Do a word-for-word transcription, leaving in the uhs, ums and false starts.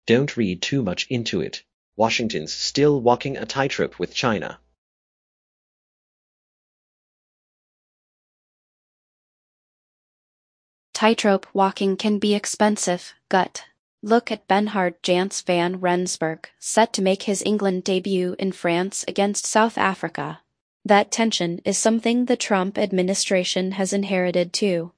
Don't read too much into it. Washington's still walking a tightrope with China. Tightrope walking can be expensive, gut. Look at Bernhard Jansz van Rensburg, set to make his England debut in France against South Africa. That tension is something the Trump administration has inherited too.